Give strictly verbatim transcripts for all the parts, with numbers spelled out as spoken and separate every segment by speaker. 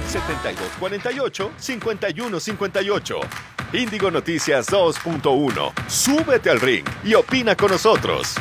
Speaker 1: setenta y dos cuarenta y ocho, cincuenta y uno cincuenta y ocho. Índigo Noticias dos punto uno. Súbete al ring y opina con nosotros.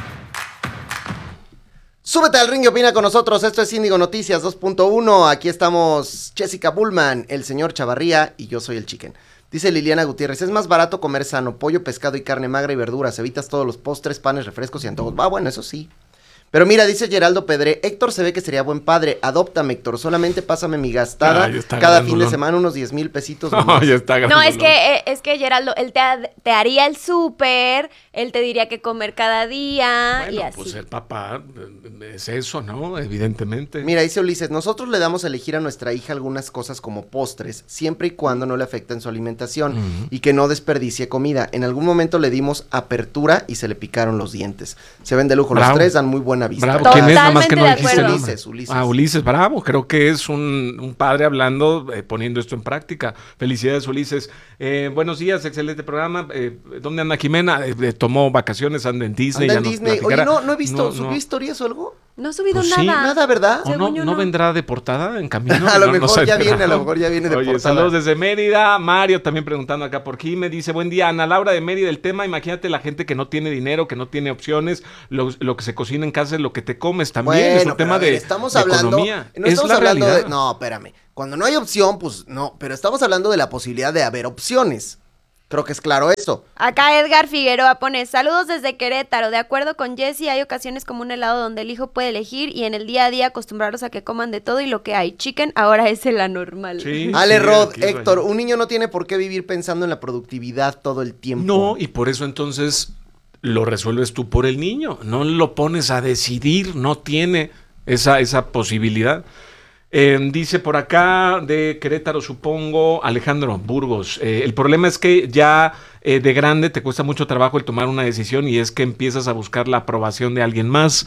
Speaker 2: Súbete al ring y opina con nosotros. Esto es Índigo Noticias dos punto uno. Aquí estamos Jessica Bullman, el señor Chavarría y yo soy el Chicken. Dice Liliana Gutiérrez, es más barato comer sano, pollo, pescado y carne magra y verduras. Evitas todos los postres, panes, refrescos y antojos. Ah, bueno, eso sí. Pero mira, dice Geraldo Pedré, Héctor se ve que sería buen padre, adóptame Héctor, solamente pásame mi gastada
Speaker 3: Ay,
Speaker 2: cada fin de semana, unos diez mil pesitos.
Speaker 3: No, ya está
Speaker 4: no, es que, eh, es que Geraldo, él te, te haría el súper, él te diría qué comer cada día
Speaker 3: bueno,
Speaker 4: y así.
Speaker 3: Pues el papá es eso, ¿no? Evidentemente.
Speaker 2: Mira, dice Ulises, nosotros le damos a elegir a nuestra hija algunas cosas como postres, siempre y cuando no le afecten su alimentación uh-huh. y que no desperdicie comida. En algún momento le dimos apertura y se le picaron los dientes. Se ven de lujo,
Speaker 3: Bravo.
Speaker 2: Los tres dan muy buena vista.
Speaker 3: Bravo, ¿quién es? Nada más que no dijiste el
Speaker 2: Ulises, Ulises.
Speaker 3: Ah, Ulises, bravo, creo que es un, un padre hablando, eh, poniendo esto en práctica. Felicidades, Ulises. Eh, buenos días, excelente programa. Eh, ¿Dónde anda Jimena? Eh, tomó vacaciones, anda en Disney.
Speaker 2: Anda en
Speaker 3: ya
Speaker 2: Disney. Oye, no, no he visto,
Speaker 3: no,
Speaker 2: ¿subió
Speaker 3: no.
Speaker 2: historias o algo?
Speaker 4: No ha subido
Speaker 3: pues
Speaker 4: nada.
Speaker 3: Sí,
Speaker 2: nada, ¿verdad?
Speaker 3: ¿O no, no, no vendrá deportada en camino?
Speaker 2: a lo
Speaker 3: no,
Speaker 2: mejor
Speaker 3: no
Speaker 2: ya viene, a lo mejor ya viene deportada.
Speaker 3: Oye, saludos desde Mérida. Mario también preguntando acá por Jime. Dice, buen día, Ana Laura de Mérida. El tema, imagínate la gente que no tiene dinero, que no tiene opciones. Lo, lo que se cocina en casa es lo que te comes también.
Speaker 2: Bueno,
Speaker 3: es un tema
Speaker 2: ver,
Speaker 3: de,
Speaker 2: estamos
Speaker 3: de
Speaker 2: hablando,
Speaker 3: economía.
Speaker 2: No
Speaker 3: es
Speaker 2: estamos
Speaker 3: la
Speaker 2: hablando
Speaker 3: realidad.
Speaker 2: de... No, espérame. Cuando no hay opción, pues no. Pero estamos hablando de la posibilidad de haber opciones. Creo que es claro eso.
Speaker 4: Acá Edgar Figueroa pone, saludos desde Querétaro, de acuerdo con Jessy, hay ocasiones como un helado donde el hijo puede elegir y en el día a día acostumbrarlos a que coman de todo y lo que hay. Chicken ahora es el anormal.
Speaker 3: Sí,
Speaker 2: Ale
Speaker 3: sí,
Speaker 2: Rod,
Speaker 3: aquí,
Speaker 2: Héctor,
Speaker 3: vaya.
Speaker 2: un niño no tiene por qué vivir pensando en la productividad todo el tiempo.
Speaker 3: No, y por eso entonces lo resuelves tú por el niño. No lo pones a decidir, no tiene esa, esa posibilidad. Eh, dice por acá de Querétaro, supongo, Alejandro Burgos. Eh, el problema es que ya eh, de grande te cuesta mucho trabajo el tomar una decisión y es que empiezas a buscar la aprobación de alguien más.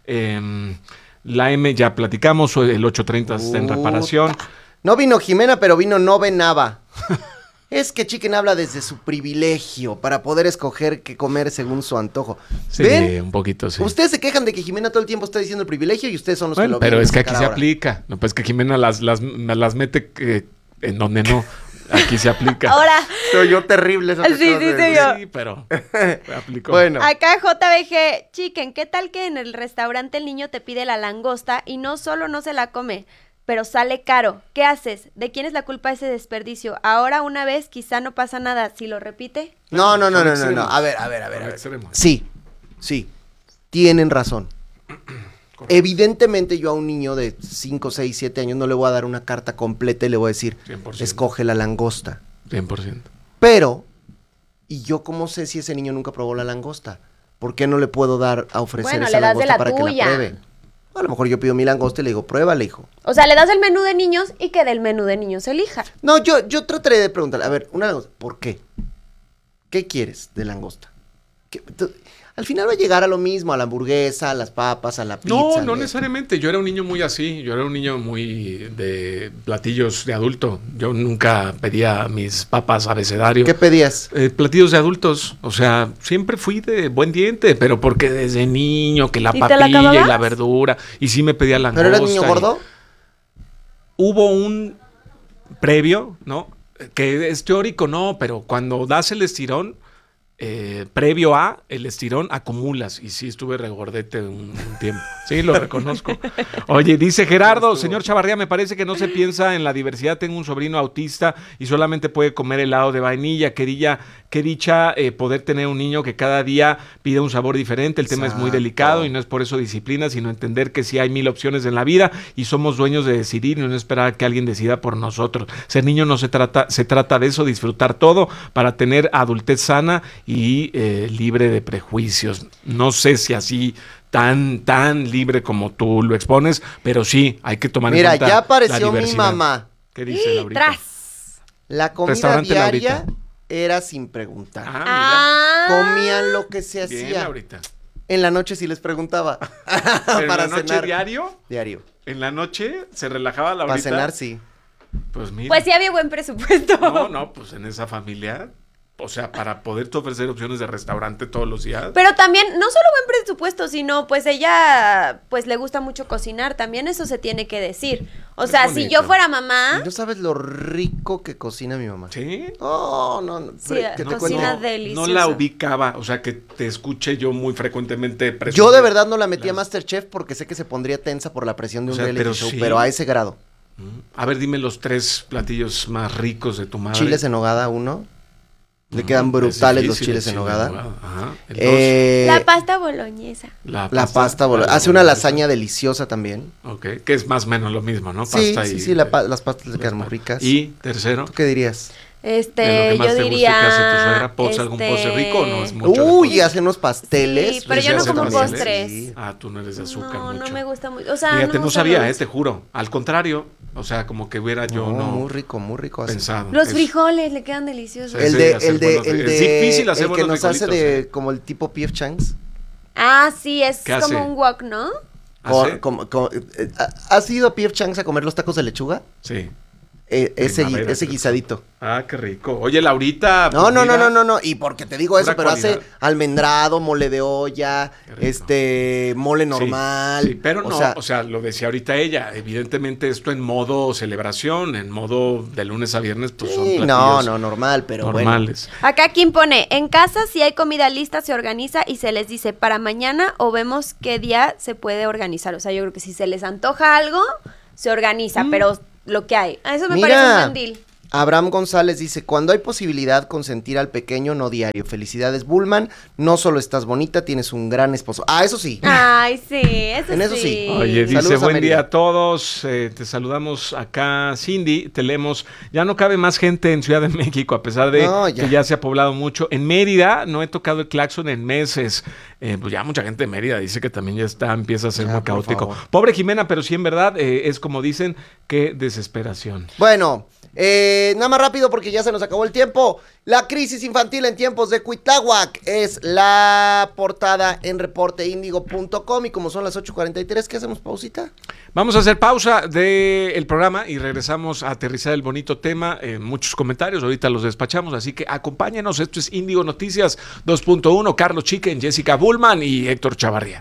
Speaker 3: Eh, la M ya platicamos, el ocho treinta está en reparación.
Speaker 2: No vino Jimena, pero vino No Venaba. Es que Chicken habla desde su privilegio para poder escoger qué comer según su antojo.
Speaker 3: Sí,
Speaker 2: ¿ven?
Speaker 3: un poquito, sí.
Speaker 2: Ustedes se quejan de que Jimena todo el tiempo está diciendo el privilegio y ustedes son los
Speaker 3: Bueno,
Speaker 2: que lo
Speaker 3: pero
Speaker 2: vienen
Speaker 3: es que
Speaker 2: a
Speaker 3: aquí
Speaker 2: sacar
Speaker 3: se
Speaker 2: ahora.
Speaker 3: aplica. No, pues que Jimena las, las, las mete eh, en donde no. Aquí se aplica.
Speaker 4: Ahora,
Speaker 2: Soy yo terrible. Eso que
Speaker 4: Sí,
Speaker 2: acabas
Speaker 4: sí,
Speaker 2: de
Speaker 4: sí,
Speaker 2: decir.
Speaker 4: yo.
Speaker 3: Sí, pero aplicó.
Speaker 2: Bueno.
Speaker 4: acá J B G, Chicken, ¿qué tal que en el restaurante el niño te pide la langosta y no solo no se la come, pero sale caro? ¿Qué haces? ¿De quién es la culpa ese desperdicio? Ahora una vez quizá no pasa nada, si lo repite.
Speaker 2: No, no, no,
Speaker 3: Son
Speaker 2: no, no, no.
Speaker 3: extremos.
Speaker 2: A ver, a ver, a ver.
Speaker 3: Son
Speaker 2: a ver.
Speaker 3: extremos.
Speaker 2: Sí, sí. Tienen razón. Evidentemente yo a un niño de cinco, seis, siete años no le voy a dar una carta completa y le voy a decir,
Speaker 3: cien por ciento.
Speaker 2: escoge la langosta.
Speaker 3: cien por ciento.
Speaker 2: Pero, ¿y yo cómo sé si ese niño nunca probó la langosta? ¿Por qué no le puedo dar a ofrecer
Speaker 4: Bueno,
Speaker 2: esa
Speaker 4: le das de
Speaker 2: langosta
Speaker 4: la
Speaker 2: para que
Speaker 4: tuya.
Speaker 2: la pruebe? A lo mejor yo pido mi langosta y le digo, pruébale, hijo.
Speaker 4: O sea, le das el menú de niños y que del menú de niños elija.
Speaker 2: No, yo, yo trataré de preguntarle, a ver, una langosta, ¿por qué? ¿Qué quieres de langosta? ¿Qué- tú- Al final va a llegar a lo mismo, a la hamburguesa, a las papas, a la pizza.
Speaker 3: No, no
Speaker 2: al-
Speaker 3: necesariamente. Yo era un niño muy así. Yo era un niño muy de platillos de adulto. Yo nunca pedía mis papas abecedario.
Speaker 2: ¿Qué pedías?
Speaker 3: Eh, platillos de adultos. O sea, siempre fui de buen diente, pero porque desde niño, que la
Speaker 4: ¿Y te la
Speaker 3: papilla y
Speaker 4: acababas?
Speaker 3: la verdura. Y sí me pedía langosta.
Speaker 2: ¿Pero eras niño
Speaker 3: y-
Speaker 2: gordo?
Speaker 3: Hubo un previo, ¿no? Que es teórico, no, pero cuando das el estirón, eh, previo a el estirón, acumulas. Y sí, estuve regordete un, un tiempo. Sí, lo reconozco. Oye, dice Gerardo, señor Chavarría, me parece que no se piensa en la diversidad. Tengo un sobrino autista y solamente puede comer helado de vainilla. Qué, dicha, qué dicha eh, poder tener un niño que cada día pide un sabor diferente. El tema es muy
Speaker 2: Exacto.
Speaker 3: delicado y no es por eso disciplina, sino entender que sí hay mil opciones en la vida y somos dueños de decidir y no esperar a que alguien decida por nosotros. Ser niño no se trata, se trata de eso, disfrutar todo para tener adultez sana y eh, libre de prejuicios. No sé si así tan, tan libre como tú lo expones, pero sí, hay que tomar
Speaker 2: Mira,
Speaker 3: en cuenta
Speaker 2: ya
Speaker 3: la
Speaker 2: apareció mi
Speaker 3: diversidad.
Speaker 2: mamá.
Speaker 3: ¿Qué dice Laurita?
Speaker 4: ¡Tras!
Speaker 2: La comida
Speaker 3: Restaurante
Speaker 2: diaria
Speaker 3: Laurita.
Speaker 2: era sin preguntar.
Speaker 3: Ah,
Speaker 4: Ah.
Speaker 2: Comían lo que se
Speaker 3: mira. Bien,
Speaker 2: hacía.
Speaker 3: Laurita.
Speaker 2: En la noche sí les preguntaba.
Speaker 3: ¿Pero en
Speaker 2: Para
Speaker 3: la noche
Speaker 2: cenar.
Speaker 3: diario?
Speaker 2: Diario.
Speaker 3: ¿En la noche se relajaba Laurita?
Speaker 2: Para cenar, sí.
Speaker 3: Pues mira.
Speaker 4: Pues sí había buen presupuesto.
Speaker 3: No, no, pues en esa familia o sea, para poderte ofrecer opciones de restaurante todos los días.
Speaker 4: Pero también, no solo buen presupuesto, sino pues ella, pues le gusta mucho cocinar, también eso se tiene que decir. O
Speaker 3: Es
Speaker 4: sea,
Speaker 3: bonito.
Speaker 4: si yo fuera mamá...
Speaker 2: ¿No sabes lo rico que cocina mi mamá?
Speaker 3: ¿Sí?
Speaker 2: No, no, no.
Speaker 4: Sí,
Speaker 2: ¿qué te
Speaker 3: No,
Speaker 4: cocina
Speaker 2: cuento?
Speaker 3: no,
Speaker 4: deliciosa.
Speaker 3: no la ubicaba, o sea, que te escuche yo muy frecuentemente presumir.
Speaker 2: Yo de verdad no la metí a
Speaker 3: las-
Speaker 2: Masterchef porque sé que se pondría tensa por la presión de
Speaker 3: O
Speaker 2: un
Speaker 3: sea,
Speaker 2: reality
Speaker 3: pero
Speaker 2: show,
Speaker 3: sí.
Speaker 2: pero a ese grado.
Speaker 3: A ver, dime los tres platillos más ricos de tu madre.
Speaker 2: Chiles en nogada, uno. Le
Speaker 3: Ujú,
Speaker 2: quedan
Speaker 3: es
Speaker 2: brutales los
Speaker 3: difícil el
Speaker 2: chiles en
Speaker 3: chile
Speaker 2: nogada.
Speaker 3: Ajá. El
Speaker 2: Eh,
Speaker 4: La pasta boloñesa.
Speaker 3: dos, la
Speaker 2: la pasta, bolo-
Speaker 3: la
Speaker 2: hace una
Speaker 3: boloñesa.
Speaker 2: lasaña deliciosa también.
Speaker 3: Ok, que es más o menos lo mismo, ¿no?
Speaker 2: Sí,
Speaker 3: Pasta
Speaker 2: sí,
Speaker 3: y-
Speaker 2: sí, la pa- las pastas le
Speaker 3: las
Speaker 2: quedan muy
Speaker 3: pa-
Speaker 2: ricas.
Speaker 3: Y tercero,
Speaker 2: ¿Tú qué dirías?
Speaker 3: de lo
Speaker 4: Este,
Speaker 3: que más
Speaker 4: yo
Speaker 3: te
Speaker 4: diría...
Speaker 3: guste que hace tu suegra, ¿postre, algún postre
Speaker 4: este,
Speaker 3: rico o no es mucho de
Speaker 2: Uy,
Speaker 3: postre?
Speaker 2: hace unos pasteles.
Speaker 4: Sí, pero yo no
Speaker 3: hace
Speaker 4: como
Speaker 3: pasteles.
Speaker 4: postres.
Speaker 2: Sí.
Speaker 3: Ah, tú no eres de azúcar
Speaker 4: No,
Speaker 3: mucho.
Speaker 4: no me gusta mucho. O sea,
Speaker 3: Fíjate,
Speaker 4: no,
Speaker 3: no,
Speaker 4: me gusta
Speaker 3: sabía,
Speaker 4: lo
Speaker 3: eh,
Speaker 4: dulce.
Speaker 3: te juro. Al contrario, o sea, como que hubiera yo
Speaker 2: No,
Speaker 3: no,
Speaker 2: muy rico, muy rico hace.
Speaker 3: pensado.
Speaker 4: Los
Speaker 3: Es-
Speaker 4: frijoles le quedan deliciosos.
Speaker 3: Sí.
Speaker 2: El de,
Speaker 3: hacer
Speaker 2: el de,
Speaker 3: buenos
Speaker 2: el
Speaker 3: fri-
Speaker 2: de,
Speaker 3: es difícil hacer
Speaker 2: el que
Speaker 3: buenos
Speaker 2: nos hace
Speaker 3: frijolitos,
Speaker 2: de
Speaker 3: eh.
Speaker 2: como el tipo P F Chang's.
Speaker 4: Ah, sí, es
Speaker 3: ¿Qué
Speaker 4: como
Speaker 3: hace?
Speaker 4: un wok, ¿no?
Speaker 3: ¿Ah,
Speaker 2: Por-
Speaker 3: sí?
Speaker 2: como- como- eh, ¿Has ido a P F Chang's a comer los tacos de lechuga?
Speaker 3: Sí.
Speaker 2: Eh, ese, gui-
Speaker 3: Primavera,
Speaker 2: ese
Speaker 3: creo.
Speaker 2: guisadito.
Speaker 3: Ah, qué rico. Oye, Laurita.
Speaker 2: No,
Speaker 3: pues
Speaker 2: no, no,
Speaker 3: mira,
Speaker 2: no, no, no. Y porque te digo eso,
Speaker 3: pura
Speaker 2: pero hace
Speaker 3: cualidad.
Speaker 2: almendrado, mole de olla,
Speaker 3: Qué rico.
Speaker 2: este, mole
Speaker 3: Sí,
Speaker 2: normal.
Speaker 3: sí, pero
Speaker 2: o
Speaker 3: no,
Speaker 2: sea,
Speaker 3: o sea, lo decía ahorita ella, evidentemente esto en modo celebración, en modo de lunes a viernes, pues son
Speaker 2: sí, no,
Speaker 3: platillos
Speaker 2: no, normal, pero bueno.
Speaker 3: normales.
Speaker 4: Acá quien pone, en casa si hay comida lista se organiza y se les dice para mañana o vemos qué día se puede organizar. O sea, yo creo que si se les antoja algo, se organiza, pero lo que hay. A eso me
Speaker 2: Mira.
Speaker 4: parece un buen deal.
Speaker 2: Abraham González dice, cuando hay posibilidad consentir al pequeño, no diario. Felicidades, Bullman. No solo estás bonita, tienes un gran esposo. Ah, eso sí.
Speaker 4: Ay, sí, eso
Speaker 2: En eso
Speaker 4: sí.
Speaker 2: sí.
Speaker 3: Oye, dice,
Speaker 2: Saludos a
Speaker 3: buen
Speaker 2: Mérida.
Speaker 3: día a todos, eh, te saludamos acá, Cindy, te leemos, ya no cabe más gente en Ciudad de México, a pesar de
Speaker 2: No, ya.
Speaker 3: que ya se ha poblado mucho. En Mérida no he tocado el claxon en meses, eh, pues ya mucha gente de Mérida dice que también ya está, empieza a ser
Speaker 2: Ya,
Speaker 3: muy
Speaker 2: por
Speaker 3: caótico.
Speaker 2: favor.
Speaker 3: Pobre Jimena, pero sí en verdad eh, es como dicen, qué desesperación.
Speaker 2: Bueno, eh, nada más rápido porque ya se nos acabó el tiempo. La crisis infantil en tiempos de Cuitláhuac es la portada en reporte índigo punto com y como son las ocho cuarenta y tres, ¿qué hacemos? ¿Pausita?
Speaker 3: Vamos a hacer pausa del programa y regresamos a aterrizar el bonito tema. Eh, muchos comentarios, ahorita los despachamos, así que acompáñenos. Esto es Índigo Noticias dos punto uno, Carlos Chicken, Jessica Bullman y Héctor Chavarría.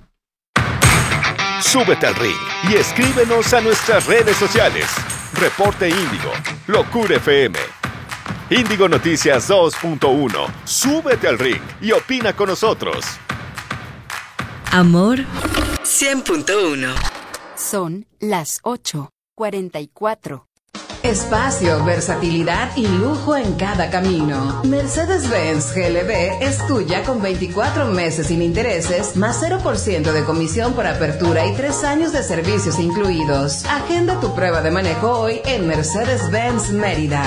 Speaker 1: Súbete al ring y escríbenos a nuestras redes sociales. Reporte Índigo, Locura F M. Índigo Noticias dos punto uno. Súbete al ring y opina con nosotros.
Speaker 5: Amor cien punto uno. Son las ocho cuarenta y cuatro.
Speaker 6: Espacio, versatilidad y lujo en cada camino. Mercedes-Benz G L B es tuya con veinticuatro meses sin intereses, más cero por ciento de comisión por apertura y tres años de servicios incluidos. Agenda tu prueba de manejo hoy en Mercedes-Benz Mérida.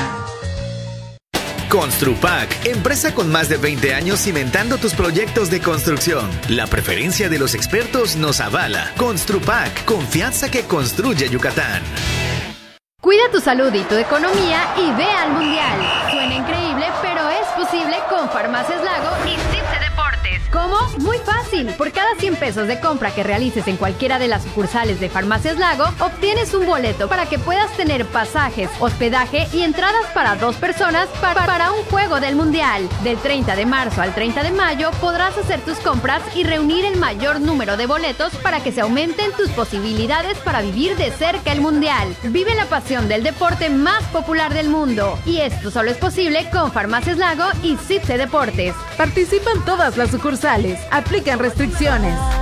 Speaker 7: Construpac, empresa con más de veinte años cimentando tus proyectos de construcción. La preferencia de los expertos nos avala. Construpac, confianza que construye Yucatán.
Speaker 8: Cuida tu salud y tu economía y ve al Mundial. Suena increíble, pero es posible con Farmacias Lago y Cipse Deportes. ¿Cómo? Muy fácil. Por cada cien pesos de compra que realices en cualquiera de las sucursales de Farmacias Lago, obtienes un boleto para que puedas tener pasajes, hospedaje y entradas para dos personas para, para un juego del Mundial. Del treinta de marzo al treinta de mayo podrás hacer tus compras y reunir el mayor número de boletos para que se aumenten tus posibilidades para vivir de cerca el Mundial. Vive la pasión del deporte más popular del mundo. Y esto solo es posible con Farmacias Lago y Cipse Deportes. Participan todas las sucursales. Aplican restricciones.